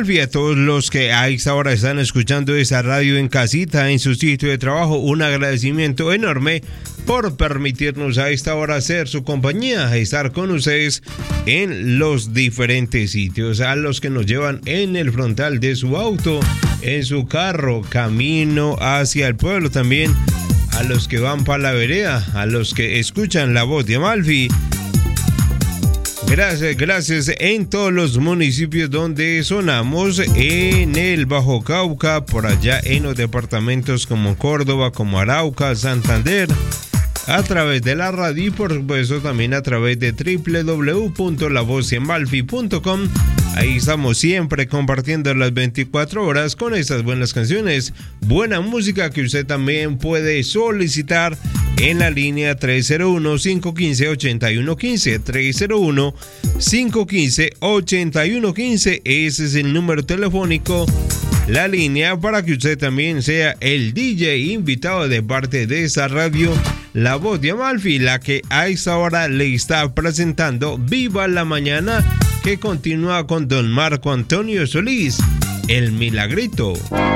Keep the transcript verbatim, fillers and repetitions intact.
Amalfi, a todos los que a esta hora están escuchando esta radio en casita, en su sitio de trabajo, un agradecimiento enorme por permitirnos a esta hora hacer su compañía, estar con ustedes en los diferentes sitios, a los que nos llevan en el frontal de su auto, en su carro, camino hacia el pueblo también, a los que van para la vereda, a los que escuchan la voz de Amalfi. Gracias, gracias en todos los municipios donde sonamos, en el Bajo Cauca, por allá en los departamentos como Córdoba, como Arauca, Santander, a través de la radio y por supuesto también a través de doble u doble u doble u punto la voz de amalfi punto com. Ahí estamos siempre compartiendo las veinticuatro horas con estas buenas canciones, buena música que usted también puede solicitar en la línea tres cero uno, cinco uno cinco, ocho uno uno cinco, tres cero uno, cinco uno cinco, ocho uno uno cinco. Ese es el número telefónico, la línea para que usted también sea el D J invitado de parte de esa radio, La Voz de Amalfi, la que a esta hora le está presentando Viva la Mañana, que continúa con don Marco Antonio Solís, El Milagrito.